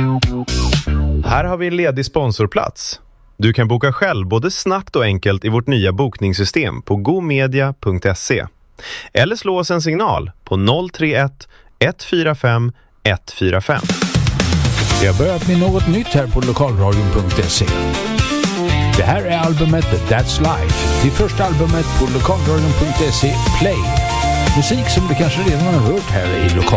Här har vi en ledig sponsorplats. Du kan boka själv både snabbt och enkelt i vårt nya bokningssystem på gomedia.se. Eller slå oss en signal på 031 145 145. Det har börjat med något nytt här på lokalradion.se. Det här är albumet That's Life. Det första albumet på lokalradion.se Play. Musik som du kanske redan har hört här i lokal.